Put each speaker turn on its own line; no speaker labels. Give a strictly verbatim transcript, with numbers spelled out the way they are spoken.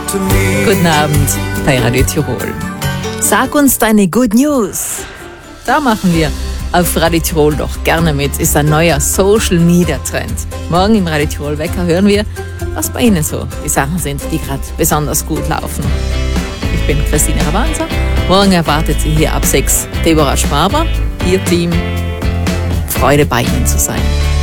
Guten Abend bei Radio Tirol. Sag uns deine Good News. Da machen wir auf Radio Tirol doch gerne mit. Ist ein neuer Social Media Trend. Morgen im Radio Tirol Wecker hören wir, was bei Ihnen so die Sachen sind, die gerade besonders gut laufen. Ich bin Christine Ravanza. Morgen erwartet Sie hier ab sechs Deborah Schwaber, Ihr Team. Freude bei Ihnen zu sein.